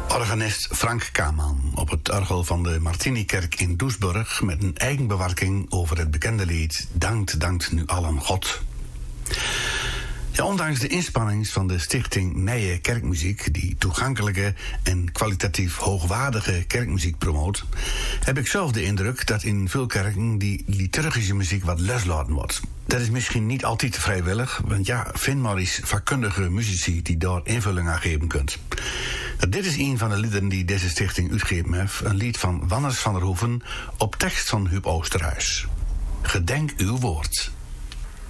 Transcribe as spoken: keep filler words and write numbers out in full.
Organist Frank Kaman op het orgel van de Martinikerk in Doesburg met een eigen bewerking over het bekende lied Dankt, dankt nu allen God. Ja, ondanks de inspanning van de stichting Nije Kerkmuziek, die toegankelijke en kwalitatief hoogwaardige kerkmuziek promoot, heb ik zelf de indruk dat in veel kerken die liturgische muziek wat loslaten wordt. Dat is misschien niet altijd vrijwillig, want ja, vind maar eens vakkundige muzici die daar invulling aan geven kunt. Dit is een van de liederen die deze stichting uitgegeven heeft, een lied van Wannes van der Hoeven op tekst van Huub Oosterhuis. Gedenk uw woord.